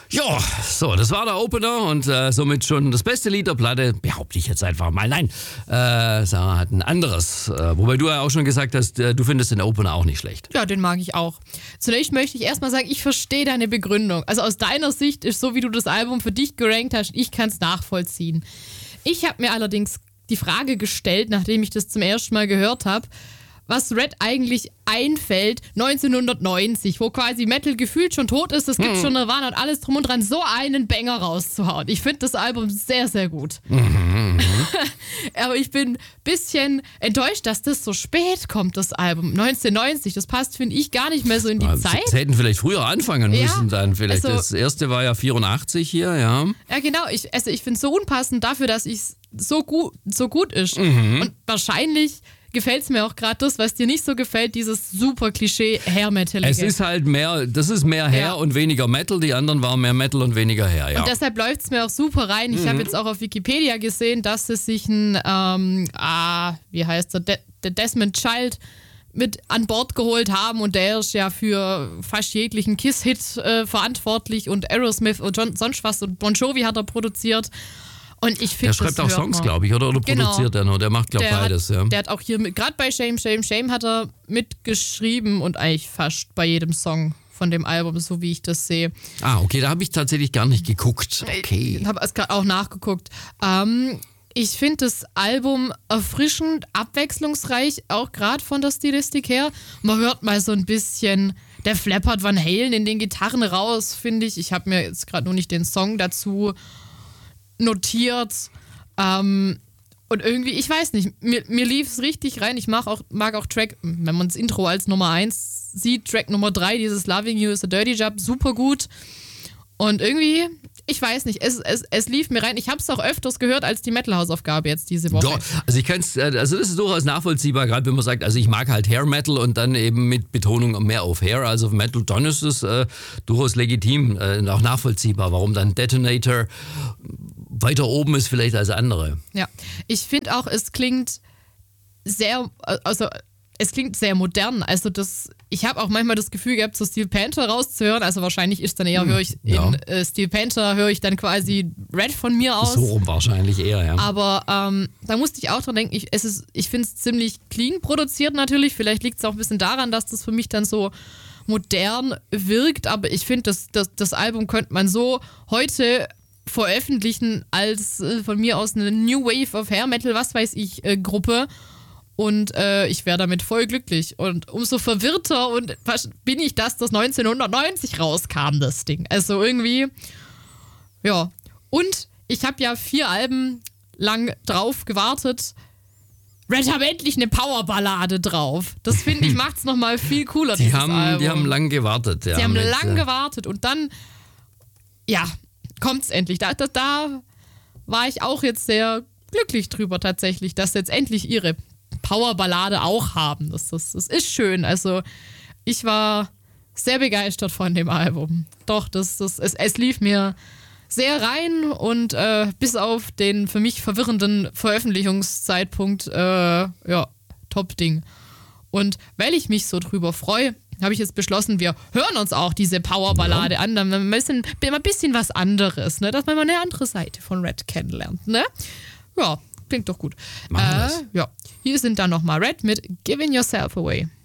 Ja, so, das war der Opener und somit schon das beste Lied der Platte, behaupte ich jetzt einfach mal. Nein, Sarah hat ein anderes, wobei du ja auch schon gesagt hast, du findest den Opener auch nicht schlecht. Ja, den mag ich auch. Zunächst möchte ich erstmal sagen, ich verstehe deine Begründung. Also aus deiner Sicht ist so, wie du das Album für dich gerankt hast, ich kann es nachvollziehen. Ich habe mir allerdings die Frage gestellt, nachdem ich das zum ersten Mal gehört habe, was Red eigentlich einfällt 1990, wo quasi Metal gefühlt schon tot ist, es gibt schon Nirvana und alles drum und dran, so einen Banger rauszuhauen. Ich finde das Album sehr, sehr gut. Aber ich bin ein bisschen enttäuscht, dass das so spät kommt, das Album. 1990, das passt, finde ich, gar nicht mehr so in die Zeit. Sie hätten vielleicht früher anfangen müssen dann. Vielleicht also, das erste war ja 84 hier, ja. Ja, genau. Ich finde es so unpassend dafür, dass es so gut ist. Und wahrscheinlich gefällt es mir auch gerade das, was dir nicht so gefällt, dieses super Klischee-Hair-Metal. Es ist halt das ist mehr Hair und weniger Metal, die anderen waren mehr Metal und weniger Hair, ja. Und deshalb läuft es mir auch super rein. Ich habe jetzt auch auf Wikipedia gesehen, dass es sich ein, wie heißt der, Desmond Child mit an Bord geholt haben und der ist ja für fast jeglichen Kiss-Hit verantwortlich und Aerosmith und sonst was und Bon Jovi hat er produziert. Und ich finde, der schreibt auch Songs, glaube ich, oder produziert er nur. Der macht, glaube ich, beides. Ja. Der hat auch hier, gerade bei Shame, Shame, Shame hat er mitgeschrieben und eigentlich fast bei jedem Song von dem Album, so wie ich das sehe. Ah, okay, da habe ich tatsächlich gar nicht geguckt. Okay. Ich habe es gerade auch nachgeguckt. Ich finde das Album erfrischend, abwechslungsreich, auch gerade von der Stilistik her. Man hört mal so ein bisschen der Flappert Van Halen in den Gitarren raus, finde ich. Ich habe mir jetzt gerade nur nicht den Song dazu notiert. Und irgendwie, ich weiß nicht, mir lief es richtig rein. Ich mag auch Track, wenn man das Intro als Nummer 1 sieht, Track Nummer 3, dieses Loving You is a Dirty Job, super gut. Und irgendwie, ich weiß nicht, es lief mir rein. Ich habe es auch öfters gehört als die Metal-Hausaufgabe jetzt diese Woche. Doch, also das ist durchaus nachvollziehbar, gerade wenn man sagt, also ich mag halt Hair Metal und dann eben mit Betonung mehr auf Hair, also auf Metal, dann ist es durchaus legitim und auch nachvollziehbar, warum dann Detonator weiter oben ist vielleicht als andere. Ja, ich finde auch, es klingt sehr modern. Also ich habe auch manchmal das Gefühl gehabt, so Steel Panther rauszuhören. Also wahrscheinlich ist dann eher, in Steel Panther höre ich dann quasi Red von mir aus. So rum wahrscheinlich eher, ja. Aber da musste ich auch dran denken, ich finde es ziemlich clean produziert natürlich. Vielleicht liegt es auch ein bisschen daran, dass das für mich dann so modern wirkt. Aber ich finde, das Album könnte man so heute veröffentlichen als von mir aus eine New Wave of Hair Metal, was weiß ich, Gruppe. Und ich wäre damit voll glücklich. Und umso verwirrter bin ich, dass das 1990 rauskam, das Ding. Also irgendwie, ja. Und ich habe ja 4 Alben lang drauf gewartet. Red haben endlich eine Powerballade drauf. Das finde ich, macht es nochmal viel cooler, dieses Album. Die haben lang gewartet. Ja, Sie haben lang gewartet und dann, ja, kommt es endlich. Da war ich auch jetzt sehr glücklich drüber tatsächlich, dass jetzt endlich ihre Powerballade auch haben. Das ist schön. Also ich war sehr begeistert von dem Album. Doch, es lief mir sehr rein und bis auf den für mich verwirrenden Veröffentlichungszeitpunkt, Top-Ding. Und weil ich mich so drüber freue, habe ich jetzt beschlossen, wir hören uns auch diese Powerballade an, dann ein bisschen was anderes, ne? Dass man mal eine andere Seite von Red kennenlernt. Ne? Ja, klingt doch gut. Ja. Hier sind dann nochmal Red mit Giving Yourself Away.